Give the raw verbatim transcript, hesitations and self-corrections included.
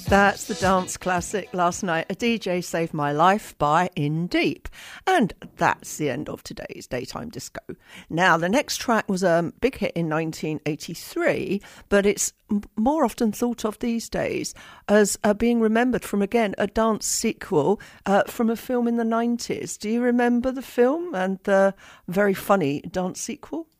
That's the dance classic Last Night a D J Saved My Life by In Deep. And that's the end of today's Daytime Disco. Now, the next track was a big hit in nineteen eighty-three, but it's more often thought of these days as uh, being remembered from, again, a dance sequel uh, from a film in the nineties. Do you remember the film and the very funny dance sequel?